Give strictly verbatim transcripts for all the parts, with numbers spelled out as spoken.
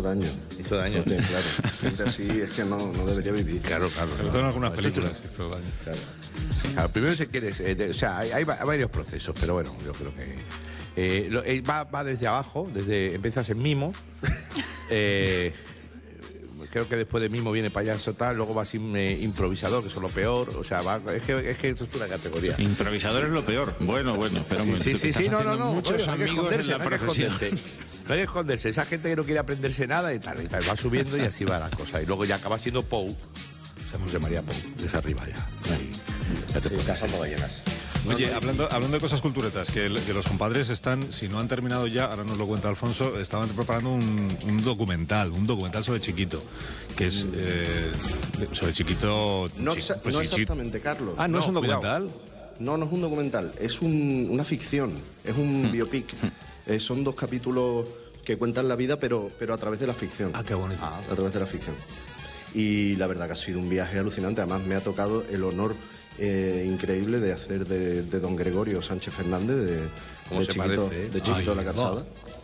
daño. Hizo daño. Porque, claro, gente así es que no, no debería vivir. Claro, claro. Sobre todo en algunas películas hizo daño. Claro. Claro, primero se quiere, eh, de, o sea, hay, hay, hay varios procesos, pero bueno, yo creo que eh, lo, eh, va, va desde abajo, desde empiezas en mimo, eh, creo que después de mimo viene payaso tal, luego vas in, eh, improvisador, que es lo peor, o sea, va, es que es que esto es una categoría. Improvisador es lo peor. Bueno, bueno, pero un Sí, momento, sí, que sí, estás no, no, haciendo no, muchos coño, no hay que amigos en la esconderse, no hay que profesión. esconderse. No hay que esconderse, esa gente que no quiere aprenderse nada y tal, y tal, va subiendo y así va la cosa. Y luego ya acaba siendo Pou, o sea, José María Pou, desde arriba ya. Ahí, ya te pones. Cazando ballenas. Oye, hablando, hablando de cosas culturetas, que, que los compadres están, si no han terminado ya, ahora nos lo cuenta Alfonso, estaban preparando un, un documental, un documental sobre Chiquito, que es eh, sobre Chiquito... No, chi- exa- pues no sí, chi- exactamente, Carlos. Ah, ¿no, No, es un cuidado. documental? No, no es un documental, es un- una ficción, es un biopic. Eh, son dos capítulos que cuentan la vida, pero, pero a través de la ficción. Ah, qué bonito. A través de la ficción. Y la verdad que ha sido un viaje alucinante. Además, me ha tocado el honor eh, increíble de hacer de, de don Gregorio Sánchez Fernández, de, ¿Cómo de se Chiquito, parece, eh? de Chiquito Ay, de la Calzada.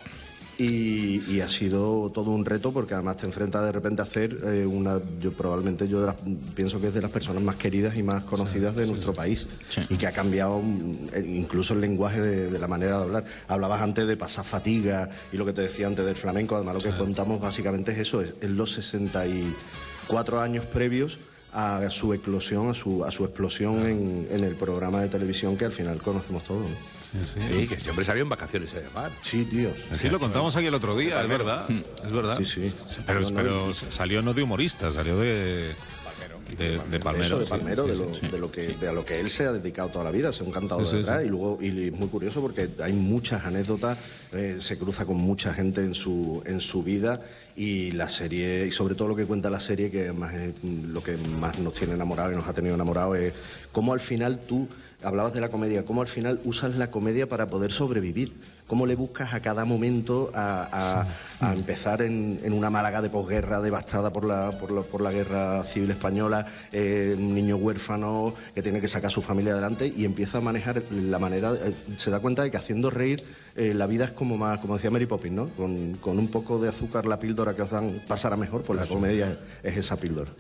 Y, y ha sido todo un reto porque además te enfrentas de repente a hacer eh, una, yo probablemente yo de las- pienso que es de las personas más queridas y más conocidas de nuestro país Sí. y que ha cambiado mm, eh, incluso el lenguaje de, de la manera de hablar. Hablabas antes de pasar fatiga y lo que te decía antes del flamenco, además lo que contamos básicamente es eso, es, es los sesenta y cuatro años previos a su eclosión, a su, a su explosión en, en el programa de televisión que al final conocemos todos, ¿no? Sí, sí. Sí, que este hombre salió en vacaciones a llamar. Sí, tío. Sí, lo contamos aquí el otro día, es verdad. Es verdad. Sí, sí. Pero, No, no, pero y- salió no de humorista, salió de... De, de Palmero. Eso, de sí. Palmero, de, lo, de lo que, de a lo que él se ha dedicado toda la vida, a ser un cantador Sí, sí, de verdad. sí. Y luego, y es muy curioso porque hay muchas anécdotas, eh, se cruza con mucha gente en su, en su vida y la serie, y sobre todo lo que cuenta la serie, que además es lo que más nos tiene enamorados y nos ha tenido enamorados, es cómo al final tú, hablabas de la comedia, cómo al final usas la comedia para poder sobrevivir. Cómo le buscas a cada momento a, a- a empezar en, en una Málaga de posguerra devastada por la, por la, por la guerra civil española, eh, un niño huérfano que tiene que sacar a su familia adelante y empieza a manejar la manera, eh, se da cuenta de que haciendo reír eh, la vida es como más, como decía Mary Poppins, ¿no? Con, con un poco de azúcar la píldora que os dan pasará mejor, pues la comedia es, es esa píldora.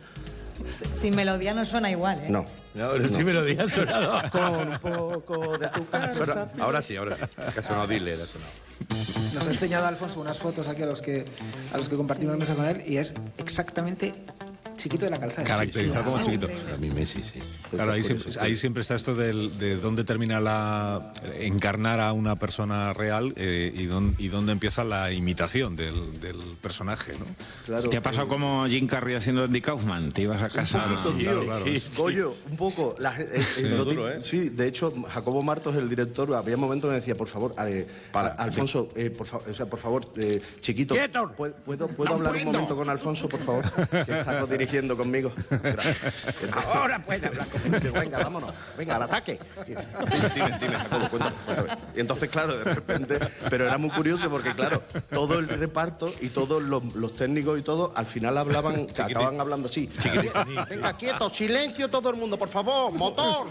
Sin melodía no suena igual, ¿eh? No. No, pero sí me lo digan sonado. Con un poco de azúcar. Suena- esa píldora. ahora sí, ahora sí. Que ha sonado Dile, ha sonado. Nos ha enseñado Alfonso unas fotos aquí a los que a los que compartimos mesa con él y es exactamente Chiquito de la Calzada. Caracterizado como Sí, Chiquito. increíble. A mí Messi, sí. Claro, ahí siempre, ahí siempre está esto del- de dónde termina la encarnar a una persona real eh, y, dónde, y dónde empieza la imitación del, del personaje, ¿no? Claro, ¿Te ha pasado eh, como Jim Carrey haciendo Andy Kaufman? ¿Te ibas a casa? Un poquito, Sí, tío. claro, claro. Sí, Goyo, un poco. La, eh, eh, lo duro, ti- ¿eh? Sí, de hecho, Jacobo Martos, el director, había momentos que me decía, por favor, eh, Para. a- Alfonso, eh, por, fa- o sea, por favor, eh, Chiquito, ¡Quieto! ¿puedo, puedo, puedo hablar un momento con Alfonso, por favor? Que está dirigiendo conmigo. Gracias. Ahora puede hablar conmigo. Digo, venga, vámonos, venga, al ataque. Dime, dime, Jacobo, cuéntame, cuéntame. Y entonces, claro, de repente, pero era muy curioso porque, claro, todo el reparto y todos los, los técnicos y todo, al final hablaban, acaban hablando así. Venga, quieto, silencio todo el mundo, por favor, motor.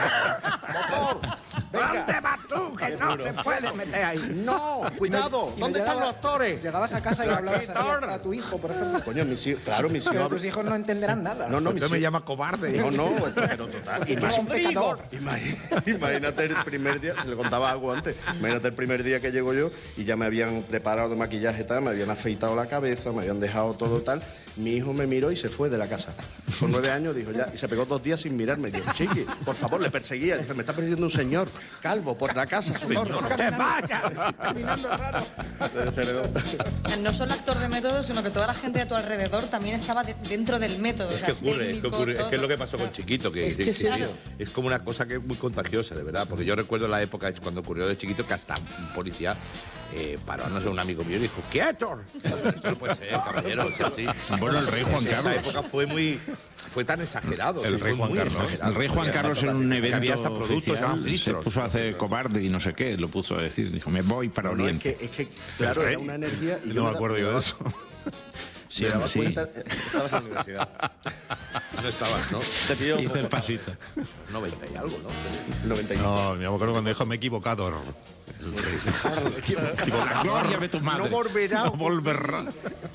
Motor. Venga. ¿Dónde vas tú? Que no te puedes meter ahí. No, cuidado, Y no ¿dónde están llegaba- los actores? Llegabas a casa y hablabas así a, a tu hijo, por ejemplo. Coño, mis hijos, claro, mis Pero hijos. tus hijos no entenderán nada. No, no, mis Usted me hijos. llama cobarde. No, no, pero total. Que es un pecador. Imagínate, imagínate el primer día, se le contaba algo antes, imagínate el primer día que llego yo y ya me habían preparado de maquillaje tal, me habían afeitado la cabeza, me habían dejado todo tal. Mi hijo me miró y se fue de la casa. Con nueve años dijo ya, y se pegó dos días sin mirarme. Yo, chiqui, por favor, le perseguía. Dice, me está persiguiendo un señor calvo por la casa. Señor, ¡Te vayas! No solo actor de método, sino que toda la gente a tu alrededor también estaba de- dentro del método. Es o sea, que ocurre, es que técnico, ocurre, es que es lo que todo. pasó con Chiquito, que Es que es eso. es como una cosa que es muy contagiosa, de verdad, porque yo recuerdo la época cuando ocurrió de Chiquito que hasta un policía eh, paró, no sé, un amigo mío y dijo, ¡quieto! Esto no puede ser, caballero, o sea, sí. Bueno, el rey Juan Esa Carlos. época fue muy, fue tan exagerado. El sí, rey fue Juan muy Carlos. exagerado. El rey Juan Había Carlos en tantas un frases, que había evento hasta productos que se llaman oficial se filtros. puso a hacer cobarde y no sé qué, lo puso a decir, dijo, me voy para no, es Oriente. que, es que, claro, era una energía. Y No me da- acuerdo yo de eso. Sí, me daba sí. cuenta, eh, estabas en la universidad. No estabas, ¿no? Hizo el pasito. noventa y algo, ¿no? noventa y No, me acuerdo cuando dijo, me he equivocado. La gloria de tu madre. No volverá. No volverá.